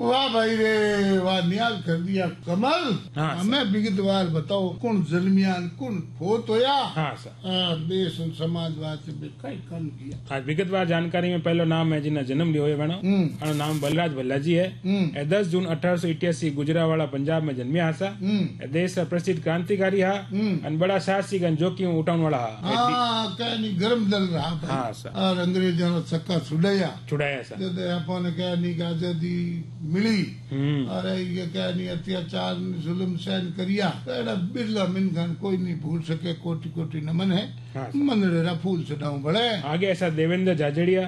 वाह भाई रे वाह, नियाल कर दिया कमल। हाँ, हमें विगतवार बताओ कौन जलमियान कौन फोत होया। हाँ सर, देश और समाज वास्ते कई काम किया। आज विगतवार जानकारी में पहलो नाम है जिन्हें जन्म लियो है वेणो, अनु नाम बलराज भल्लाजी है। 10 जून 1888 गुजरावाड़ा पंजाब में जन्मिया हसा। देश का प्रसिद्ध क्रांतिकारी हा और बड़ा साहसिक जोखिम उठाने वाला हा। हाँ कहनी गरम दल रहा भाई। हाँ सर, और अंग्रेजों ने सक्का छुड़ाया सर। जब अपन कहनी का आजादी मिली और ये कहनी अत्याचार जुल्म सहन करिया, बिरला मिनखान कोई नहीं भूल सके। कोटि कोटि नमन है। हाँ, मंदरेरा फूल चढ़ाऊं बड़े। आगे ऐसा देवेंद्र झाझड़िया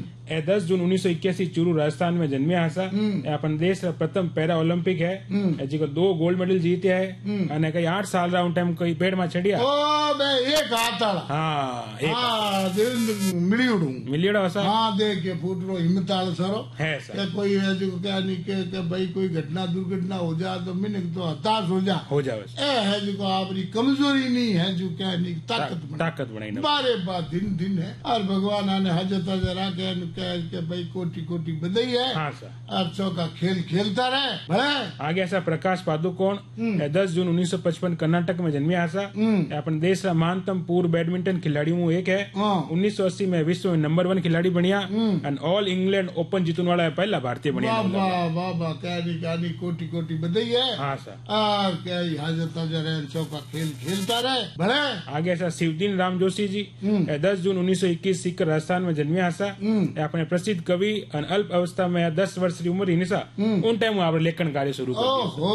10 जून 1981 चूरू राजस्थान में जन्मिया हसा। अपन देश का प्रथम पैरा ओलंपिक है जिको 2 गोल्ड मेडल जीत्या है अने कई 8 साल रा टाइम कोई पेड़ में चढ़िया। ओ बे एक हाथ आला। हाँ, एक देवेंद्र मिलियोड़ू मिलियड़ा हसा। हाँ देख के फूटरो हिम्मत आला सरो है सर। के कोई है जो क्या नहीं के भाई कोई घटना दुर्घटना हो जा तो मिनक तो हताश हो जावे। ए है जो आपकी कमजोरी नहीं है जो क्या नहीं ताकत बनाई बारे बात दिन दिन है। और भगवान आने हजत जरा के भाई कोटि कोटि बधाई है। हाँ सर, और चौका खेल खेलता रहे भले। आगे ऐसा प्रकाश पादुकोण 10 जून 1955 कर्नाटक में जन्मिया हसा। अपन देश का महानतम पूर्व बैडमिंटन खिलाड़ियों में एक है। 1980 में विश्व में नंबर 1 खिलाड़ी बनिया और ऑल इंग्लैंड ओपन जीतने वाला पहला भारतीय बनिया। वाह वाह कहनी कोटि कोटि बधाई है। हाँ सर, और क्या हजत जरा चौका खेल खेलता रहे भले। आगे ऐसा शिवदीन राम जोशी जी 10 जून 1921 सीकर राजस्थान में जन्मिया हसा। अपने प्रसिद्ध कवि और अल्प अवस्था में 10 वर्ष की उम्र ही निशा उन टाइम आप लेखन कार्य शुरू कर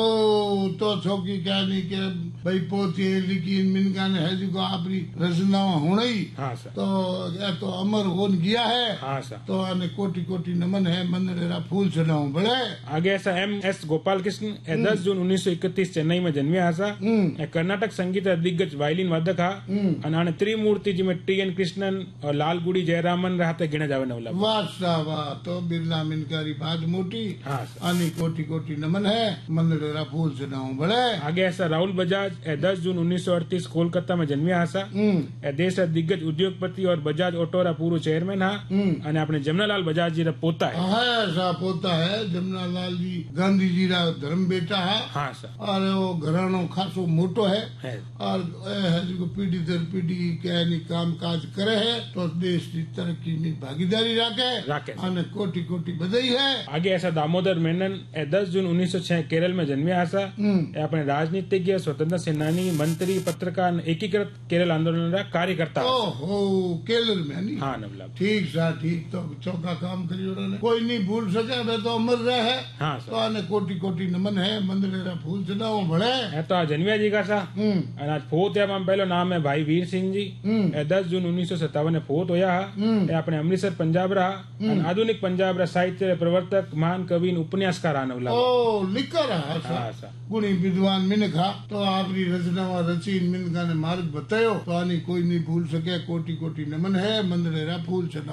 ओहो तो छोकी क्या नहीं के भाई पोती लिखी मिनका ने है जो आपकी रचना होना ही। हाँ सर, तो अमर हो गया है। हाँ सर, तो आने कोटि कोटि नमन है। मंदिरेरा फूल चढ़ाऊं बड़े। आगे ऐसा MS गोपाल कृष्ण 10 जून 1931 चेन्नई में जन्मिया हसा। कर्नाटक संगीत दिग्गज वायलिन वादक हा। अने त्रिमूर्ति जिसमें TN कृष्णन और लालगुड़ी जयरामन रहते गिने जावे नवला। वाह तो बिरला मिनकारी बात मोटी। हाँ आनी कोटि कोटि नमन है। मंदिरेरा फूल चढ़ाऊं बड़े। आगे ऐसा राहुल बजाज 10 जून 1938 कोलकाता में जन्मिया हसा। देश का दिग्गज उद्योगपति और बजाज ऑटोरा पूर्व चेयरमैन हा। अने अपने जमनालाल बजाज जी रा पोता है। ऐसा पोता है जमनालाल जी गांधी जी रा धर्म बेटा है। हाँ सर, और वो घरानो खासो मोटो है। और जो पीढ़ी दर पीढ़ी कहनी काम काज करे है तो देश की तरक्की में भागीदारी राखे। कोटि कोटि बधाई है। आगे ऐसा दामोदर मेनन 10 जून 1906 केरल में जन्मिया हसा। अपने राजनीतिज्ञ स्वतंत्र सेनानी मंत्री पत्रकार एकीकृत केरल आंदोलन का कार्यकर्ता। ओहो केरल में नहीं। हाँ नवला ठीक सा ठीक तो चौका काम करियो कोई नहीं भूल सके वे तो अमर रहे। हाँ तो आने कोटि कोटि नमन है। मंदिरेरा फूल चढ़ाओ बड़े। है तो जन्मिया जी का सा। आज फोत है पहलो नाम है भाई वीर सिंह जी 10 जून 1957 में फोत होया। अपने अमृतसर पंजाब रहा। आधुनिक पंजाब रा साहित्य प्रवर्तक महान कवि उपन्यासकार आनवला। ओ लिखा रहा गुणी विद्वान मिनखा। तो आपकी रचना रची मिनखा ने मार्ग बतायो। तो आनी कोई नहीं भूल सके। कोटि कोटि नमन है। मंदिरेरा फूल चढ़ाओ।